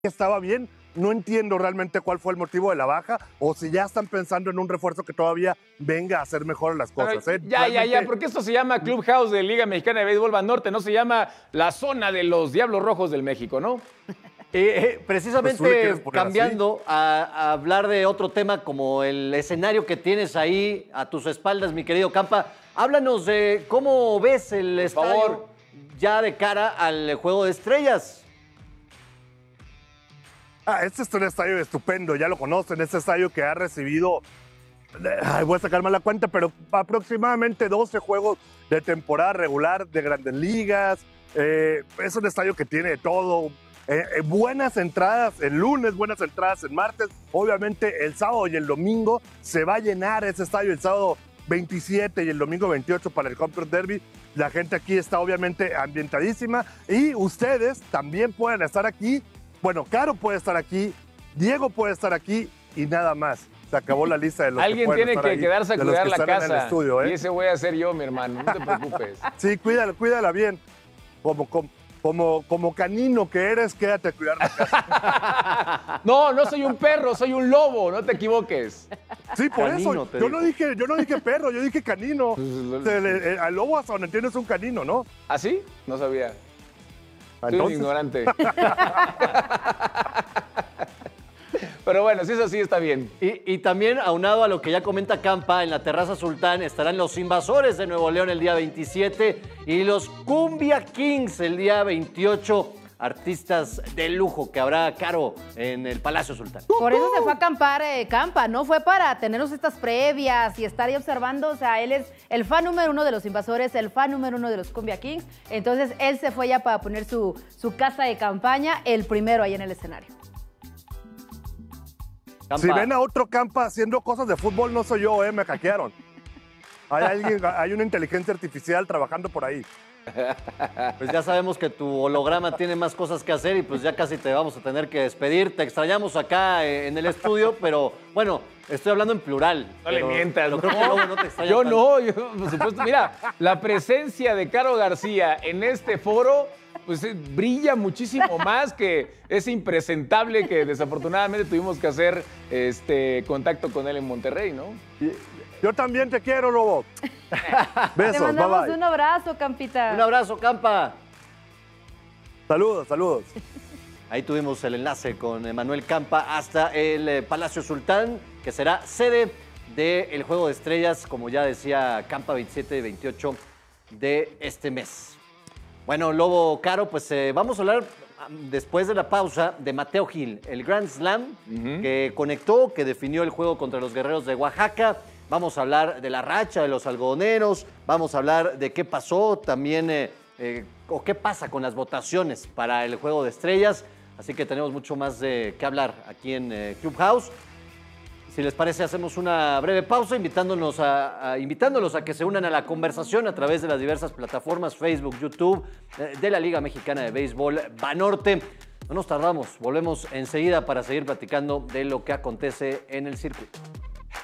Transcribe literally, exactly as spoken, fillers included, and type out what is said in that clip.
estaba bien. No entiendo realmente cuál fue el motivo de la baja o si ya están pensando en un refuerzo que todavía venga a hacer mejor las cosas. Pero, ¿eh? ya, realmente... ya, ya, porque esto se llama Clubhouse de Liga Mexicana de Béisbol Banorte, no se llama la zona de los Diablos Rojos del México, ¿no? Eh, eh, precisamente pues cambiando a, a hablar de otro tema como el escenario que tienes ahí a tus espaldas, mi querido Campa, háblanos de cómo ves el Por estadio favor. ya de cara al Juego de Estrellas. Ah, este es un estadio estupendo, ya lo conocen, este estadio que ha recibido, ay, voy a sacar mal la cuenta, pero aproximadamente doce juegos de temporada regular de Grandes Ligas. Eh, es un estadio que tiene de todo, eh, eh, buenas entradas el lunes, buenas entradas el martes, obviamente el sábado y el domingo se va a llenar ese estadio, el sábado veintisiete y el domingo veintiocho para el Home Run Derby. La gente aquí está obviamente ambientadísima y ustedes también pueden estar aquí. Bueno, Caro puede estar aquí, Diego puede estar aquí y nada más. Se acabó la lista de los Alguien que pueden tiene estar que ahí, quedarse a de los cuidar que la están en el casa. estudio, ¿eh? Y ese voy a ser yo, mi hermano, no te preocupes. Sí, cuídala, cuídala bien. Como, como, como, como canino que eres, quédate a cuidar la casa. No, no soy un perro, soy un lobo, no te equivoques. Sí, por Canino, eso. te Yo dijo. no, dije, yo no dije perro, yo dije canino. Se le- eh, al lobo hasta donde entiendo es un canino, ¿no? ¿Ah, sí? No sabía. Soy un Entonces, ignorante. Pero bueno, si es así, está bien. Y, y también, aunado a lo que ya comenta Campa, en la Terraza Sultán estarán los Invasores de Nuevo León el día veintisiete y los Cumbia Kings el día veintiocho. Artistas de lujo que habrá, Caro, en el Palacio Sultán. Por eso se fue a acampar eh, Campa, no fue para tenernos estas previas y estar ahí observando. O sea, él es el fan número uno de los Invasores, el fan número uno de los Cumbia Kings. Entonces, él se fue ya para poner su, su casa de campaña, el primero ahí en el escenario. Campa, si ven a otro Campa haciendo cosas de fútbol, no soy yo, ¿eh? Me hackearon. Hay, alguien, hay una inteligencia artificial trabajando por ahí. pues ya sabemos que tu holograma tiene más cosas que hacer y pues ya casi te vamos a tener que despedir. Te extrañamos acá eh, en el estudio, pero bueno, estoy hablando en plural. No le pero- mientas, pero creo no. que luego no te extraña Yo tanto. no, yo, por supuesto. Mira, la presencia de Caro García en este foro, pues eh, brilla muchísimo más que ese impresentable que desafortunadamente tuvimos que hacer este contacto con él en Monterrey, ¿no? Yo también te quiero, Lobo. Te Besos, bye mandamos bye. un abrazo, Campita. Un abrazo, Campa. Saludos, saludos. Ahí tuvimos el enlace con Manuel Campa hasta el eh, Palacio Sultán, que será sede del Juego de Estrellas, como ya decía Campa, veintisiete y veintiocho de este mes. Bueno, Lobo, Caro, pues eh, vamos a hablar um, después de la pausa de Mateo Gil, el Grand Slam que conectó, que definió el juego contra los Guerreros de Oaxaca. Vamos a hablar de la racha de los algodoneros, vamos a hablar de qué pasó también eh, eh, o qué pasa con las votaciones para el Juego de Estrellas. Así que tenemos mucho más de qué hablar aquí en eh, Clubhouse. Si les parece, hacemos una breve pausa invitándonos a, a, invitándolos a que se unan a la conversación a través de las diversas plataformas, Facebook, YouTube, eh, de la Liga Mexicana de Béisbol Banorte. No nos tardamos, volvemos enseguida para seguir platicando de lo que acontece en el circuito.